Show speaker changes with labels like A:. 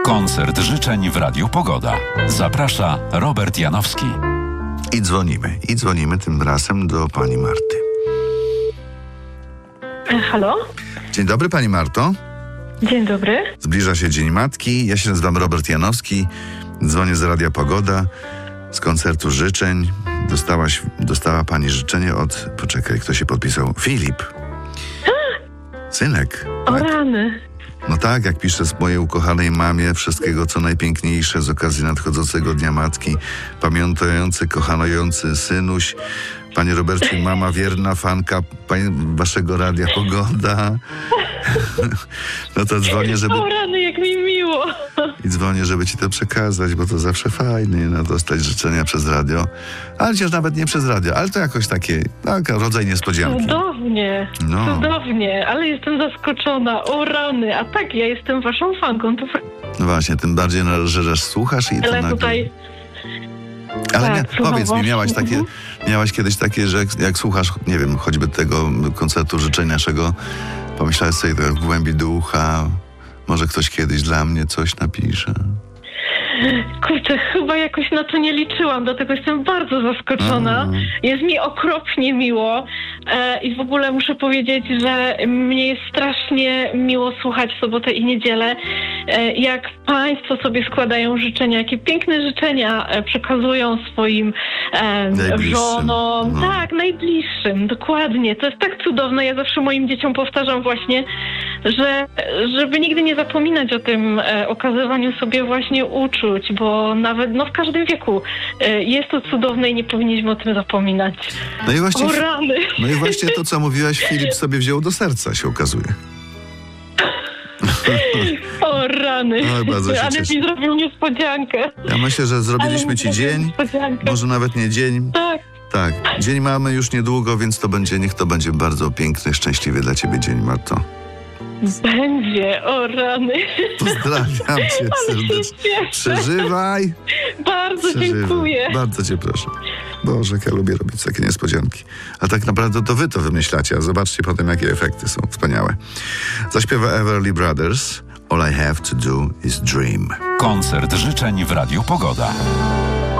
A: Koncert życzeń w Radiu Pogoda. Zaprasza Robert Janowski.
B: I dzwonimy tym razem do pani Marty.
C: Halo?
B: Dzień dobry, pani Marto.
C: Dzień dobry.
B: Zbliża się Dzień Matki. Ja się nazywam Robert Janowski. Dzwonię z Radia Pogoda, z koncertu życzeń. Dostała pani życzenie od... Poczekaj, kto się podpisał? Filip. Synek.
C: O
B: Tak.
C: rany.
B: No tak, jak piszę z mojej ukochanej mamie, wszystkiego co najpiękniejsze z okazji nadchodzącego Dnia Matki, pamiętający, kochanujący synuś, panie Robercie, mama wierna, fanka waszego Radia Pogoda. No to dzwonię, żeby...
C: O rany, jak mi miło.
B: I dzwonię, żeby ci to przekazać, bo to zawsze fajnie, no, dostać życzenia przez radio. Ale chociaż nawet nie przez radio, ale to jakoś taki rodzaj niespodzianki.
C: Cudownie,
B: No.
C: cudownie, ale jestem zaskoczona. O rany, a tak, ja jestem waszą fanką. To...
B: No właśnie, tym bardziej, że słuchasz i to
C: Ale
B: nagle...
C: tutaj...
B: Ale
C: Tak,
B: powiedz mi,
C: właśnie.
B: miałaś kiedyś takie, że jak słuchasz, nie wiem, choćby tego koncertu życzeń naszego, pomyślałeś sobie tak w głębi ducha, może ktoś kiedyś dla mnie coś napisze.
C: Kurczę, chyba jakoś na to nie liczyłam, dlatego jestem bardzo zaskoczona. Jest mi okropnie miło i w ogóle muszę powiedzieć, że mnie jest strasznie miło słuchać w sobotę i niedzielę, jak państwo sobie składają życzenia, jakie piękne życzenia przekazują swoim żonom.
B: No.
C: Tak, najbliższym, dokładnie. To jest tak cudowne. Ja zawsze moim dzieciom powtarzam właśnie, że żeby nigdy nie zapominać o tym okazywaniu sobie właśnie uczuć, bo nawet w każdym wieku jest to cudowne i nie powinniśmy o tym zapominać. O rany!
B: No i właśnie to, co mówiłaś, Filip sobie wziął do serca, się okazuje.
C: O rany!
B: Oj, bardzo się
C: Ale
B: cieszę.
C: mi zrobił niespodziankę.
B: Ja myślę, że zrobiliśmy
C: Ale
B: ci
C: mi zrobił
B: dzień,
C: niespodziankę.
B: może nawet nie dzień.
C: Tak.
B: Tak, dzień mamy już niedługo, więc niech to będzie bardzo piękny, szczęśliwy dla ciebie dzień, Marto.
C: Będzie, o rany.
B: Pozdrawiam cię
C: Ale się
B: serdecznie.
C: cieszę.
B: Przeżywaj.
C: Bardzo dziękuję.
B: Bardzo cię proszę. Boże, jak ja lubię robić takie niespodzianki. A tak naprawdę to wy to wymyślacie, a zobaczcie potem, jakie efekty są wspaniałe. Zaśpiewa Everly Brothers. All I have to do is dream.
A: Koncert życzeń w Radiu Pogoda.